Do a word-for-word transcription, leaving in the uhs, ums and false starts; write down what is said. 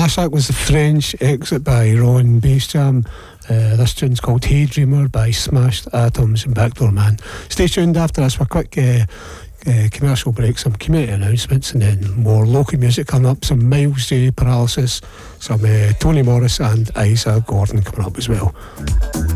Ash, that was the French Exit by Ron Bassjam. Uh, this tune's called Hey Dreamer by Smashed Atoms and Backdoor Man. Stay tuned after this for a quick uh, uh, commercial break, some community announcements, and then more local music coming up. Some Miles J, Paralysis, some uh, Tony Morris and Isa Gordon coming up as well.